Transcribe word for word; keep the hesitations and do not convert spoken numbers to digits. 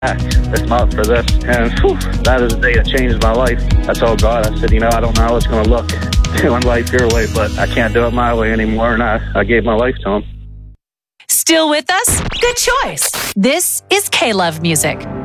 this month for this. And whew, that is the day that changed my life. I told God, I said, you know, I don't know how it's going to look doing life your way, but I can't do it my way anymore. And I, I gave my life to him. Still with us? Good choice. This is K-Love Music.